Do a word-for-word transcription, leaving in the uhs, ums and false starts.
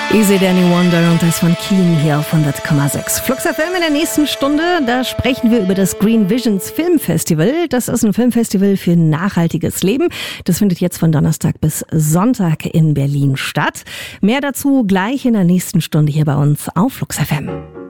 Easy Danny Wonder und das von Keen hier auf hundert Komma sechs. Flux F M in der nächsten Stunde, da sprechen wir über das Green Visions Filmfestival. Das ist ein Filmfestival für nachhaltiges Leben. Das findet jetzt von Donnerstag bis Sonntag in Berlin statt. Mehr dazu gleich in der nächsten Stunde hier bei uns auf Flux F M.